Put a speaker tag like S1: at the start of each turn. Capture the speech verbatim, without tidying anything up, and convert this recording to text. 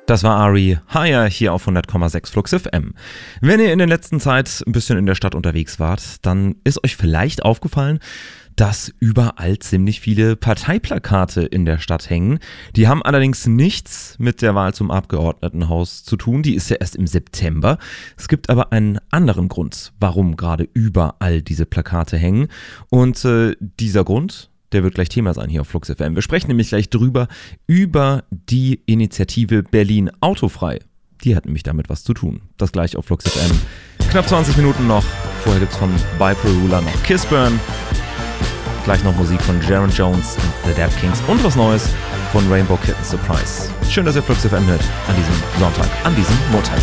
S1: Das war Ari Higher hier auf hundert Komma sechs Flux F M. Wenn ihr in der letzten Zeit ein bisschen in der Stadt unterwegs wart, dann ist euch vielleicht aufgefallen, dass überall ziemlich viele Parteiplakate in der Stadt hängen. Die haben allerdings nichts mit der Wahl zum Abgeordnetenhaus zu tun. Die ist ja erst im September. Es gibt aber einen anderen Grund, warum gerade überall diese Plakate hängen. Und äh, dieser Grund, der wird gleich Thema sein hier auf Flux F M. Wir sprechen nämlich gleich drüber, über die Initiative Berlin Autofrei. Die hat nämlich damit was zu tun. Das gleich auf Flux F M. Knapp zwanzig Minuten noch. Vorher gibt's von Bipolar noch Kissburn. Gleich noch Musik von Jaron Jones und The Dap Kings und was Neues von Rainbow Kitten Surprise. Schön, dass ihr Flux F M hört an diesem Sonntag, an diesem Montag.